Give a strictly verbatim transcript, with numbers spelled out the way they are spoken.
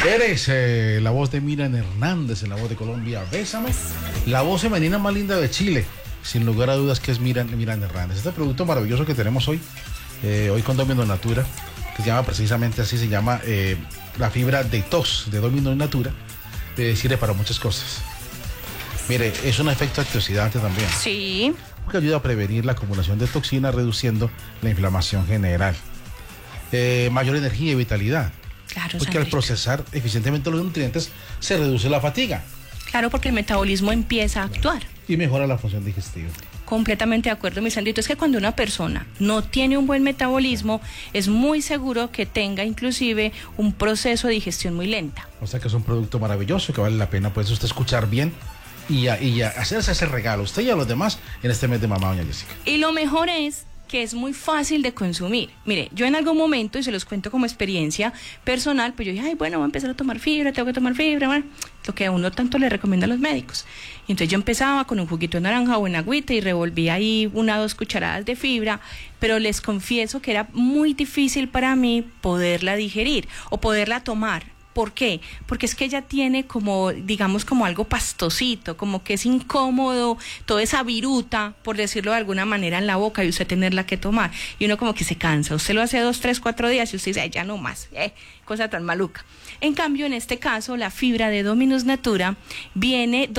Eres eh, la voz de Miriam Hernández en La Voz de Colombia, Bésame. La voz femenina más linda de Chile, sin lugar a dudas que es Miriam, Miriam Hernández. Este producto maravilloso que tenemos hoy, eh, hoy con Domino Natura, que se llama precisamente así, se llama eh, la fibra detox de Domino Natura, eh, sirve para muchas cosas. Mire, es un efecto antioxidante también. Sí. Que ayuda a prevenir la acumulación de toxinas, reduciendo la inflamación general. Eh, mayor energía y vitalidad. Claro, porque al procesar eficientemente los nutrientes se reduce la fatiga. Claro, porque el metabolismo empieza a actuar. Y mejora la función digestiva. Completamente de acuerdo, mi Sandrito. Es que cuando una persona no tiene un buen metabolismo, es muy seguro que tenga inclusive un proceso de digestión muy lenta. O sea que es un producto maravilloso que vale la pena, pues, usted escuchar bien y, a, y a hacerse ese regalo, usted y a los demás, en este mes de mamá, doña Jessica. Y lo mejor es que es muy fácil de consumir. Mire, yo en algún momento, y se los cuento como experiencia personal, pues yo dije, ay, bueno, voy a empezar a tomar fibra, tengo que tomar fibra, bueno, lo que a uno tanto le recomiendan los médicos. Y entonces yo empezaba con un juguito de naranja o en agüita y revolvía ahí una o dos cucharadas de fibra, pero les confieso que era muy difícil para mí poderla digerir o poderla tomar. ¿Por qué? Porque es que ella tiene como, digamos, como algo pastosito, como que es incómodo, toda esa viruta, por decirlo de alguna manera, en la boca y usted tenerla que tomar. Y uno como que se cansa. Usted lo hace dos, tres, cuatro días y usted dice, ay, ya no más, eh, cosa tan maluca. En cambio, en este caso, la fibra de Dominus Natura viene